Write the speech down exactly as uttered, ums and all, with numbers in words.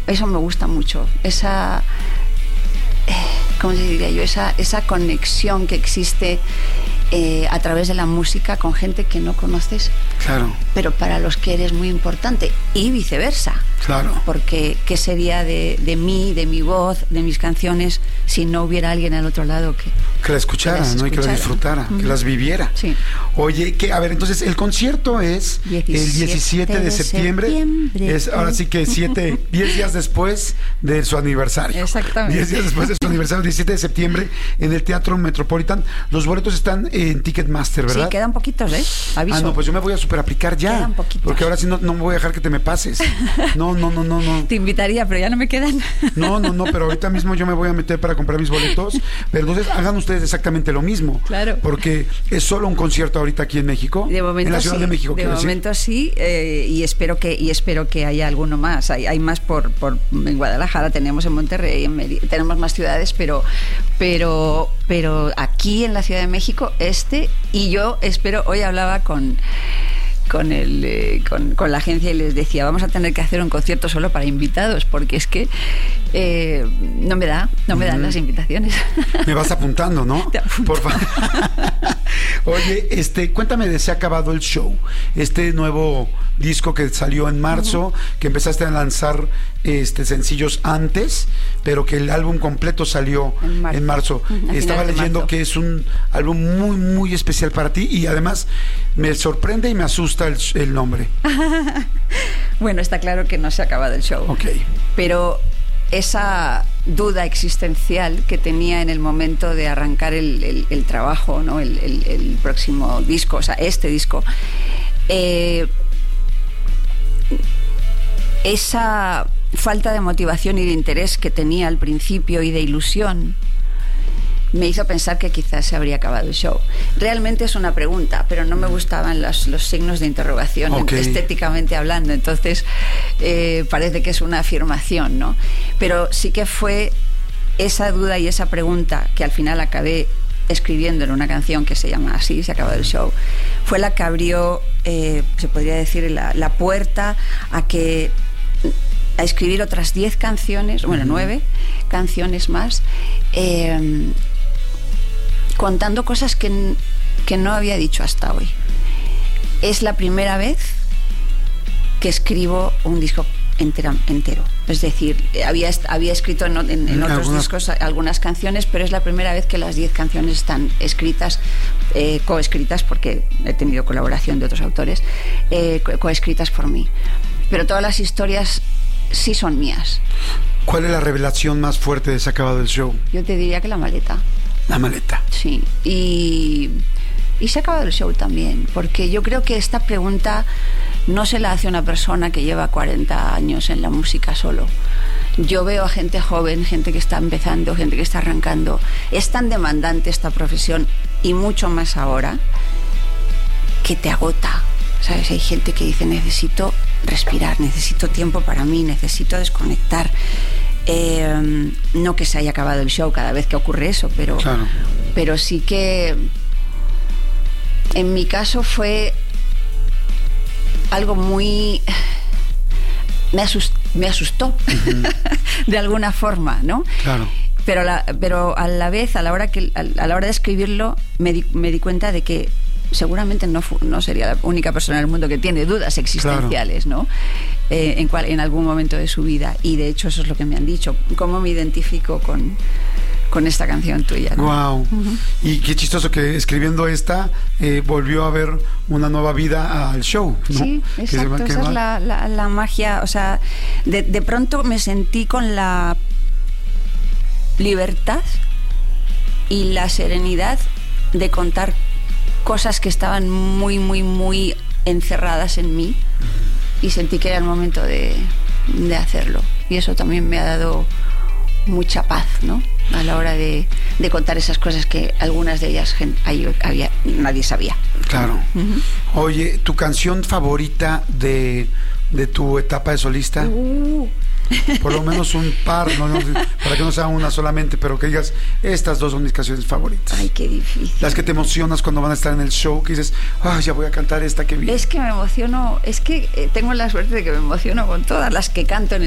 eso me gusta mucho, esa, eh, ¿cómo se diría yo? Esa, esa conexión que existe eh, a través de la música con gente que no conoces, claro, pero para los que eres muy importante, y viceversa. Claro. Porque ¿qué sería de, de mí, de mi voz, de mis canciones, si no hubiera alguien al otro lado que, que la escuchara, que ¿no? Y que la disfrutara, uh-huh. que las viviera. Sí. Oye, que a ver, entonces el concierto es diecisiete el diecisiete de septiembre. septiembre. Es ahora sí que siete, diez días después de su aniversario. Exactamente. diez días después de su aniversario, diecisiete de septiembre, en el Teatro Metropolitan. Los boletos están en Ticketmaster, ¿verdad? Sí, quedan poquitos, ¿eh? Aviso. Ah, no, pues yo me voy a super aplicar ya. Quedan poquitos. Porque ahora sí no, no me voy a dejar que te me pases. No, no, no, no, no. Te invitaría, pero ya no me quedan. No, no, no, pero ahorita mismo yo me voy a meter para comprar mis boletos. Pero entonces hagan ustedes exactamente lo mismo. Claro. Porque es solo un concierto ahorita aquí en México. De momento en la Ciudad sí, de México, de momento decir. sí, eh, y espero que y espero que haya alguno más. Hay, hay más por, por en Guadalajara, tenemos en Monterrey, en Mérida, tenemos más ciudades, pero pero pero aquí en la Ciudad de México este, y yo espero, hoy hablaba con con el eh, con, con la agencia y les decía, vamos a tener que hacer un concierto solo para invitados, porque es que eh, no me da, no me dan uh-huh. las invitaciones. Me vas apuntando, ¿no? Te apunto. Por favor. Oye, este, cuéntame de Se ha acabado el show, este nuevo disco que salió en marzo, uh-huh. que empezaste a lanzar este sencillos antes, pero que el álbum completo salió en marzo. En marzo. Uh-huh. Estaba leyendo marzo. que es un álbum muy, muy especial para ti, y además me sorprende y me asusta el, el nombre. Bueno, está claro que no se ha acabado el show. Okay. Pero esa duda existencial que tenía en el momento de arrancar el, el, el trabajo, ¿no? el, el, el próximo disco, o sea, este disco, eh, esa falta de motivación y de interés que tenía al principio y de ilusión me hizo pensar que quizás se habría acabado el show. Realmente es una pregunta, pero no me gustaban los, los signos de interrogación, okay. estéticamente hablando, entonces eh, parece que es una afirmación, ¿no? Pero sí que fue esa duda y esa pregunta que al final acabé escribiendo en una canción que se llama así, Se ha acabado el show, fue la que abrió, eh, se podría decir, la, la puerta a que a escribir otras diez canciones, bueno, nueve canciones más, eh, contando cosas que, que no había dicho hasta hoy. Es la primera vez que escribo un disco entera, entero. Es decir, había, había escrito en, en, en otros algunas... discos algunas canciones, pero es la primera vez que las diez canciones están escritas, eh, coescritas, porque he tenido colaboración de otros autores, eh, co- coescritas por mí. Pero todas las historias sí son mías. ¿Cuál es la revelación más fuerte de Se ha acabado el show? Yo te diría que la maleta. La maleta. Sí, y, y se ha acabado el show también, porque yo creo que esta pregunta no se la hace una persona que lleva cuarenta años en la música solo. Yo veo a gente joven, gente que está empezando, gente que está arrancando. Es tan demandante esta profesión, y mucho más ahora, que te agota. ¿Sabes? Hay gente que dice, necesito respirar, necesito tiempo para mí, necesito desconectar. Eh, no que se haya acabado el show cada vez que ocurre eso, pero, claro. pero sí que en mi caso fue algo muy... me, asust, me asustó uh-huh. de alguna forma, ¿no? Claro. Pero, la, pero a la vez, a la hora, que, a, a la hora de escribirlo, me di, me di cuenta de que seguramente no, no sería la única persona en el mundo que tiene dudas existenciales, claro. ¿no? Eh, en, cual, en algún momento de su vida. Y de hecho eso es lo que me han dicho. ¿Cómo me identifico con, con esta canción tuya, ¿no? Wow. Uh-huh. Y qué chistoso que escribiendo esta eh, volvió a haber una nueva vida al show, ¿no? Sí, exacto. Que esa es la, la, la magia. O sea, de, de pronto me sentí con la libertad y la serenidad de contar cosas que estaban muy, muy, muy encerradas en mí, y sentí que era el momento de, de hacerlo. Y eso también me ha dado mucha paz, ¿no? A la hora de, de contar esas cosas que algunas de ellas ahí había, nadie sabía. Claro. Uh-huh. Oye, ¿tu canción favorita de, de tu etapa de solista? Uh. Por lo menos un par, no, no, para que no sea una solamente, pero que digas, estas dos son mis canciones favoritas. Ay, qué difícil. Las que te emocionas cuando van a estar en el show, que dices, ay, ya voy a cantar esta que vi. Es que me emociono, es que tengo la suerte de que me emociono con todas las que canto en el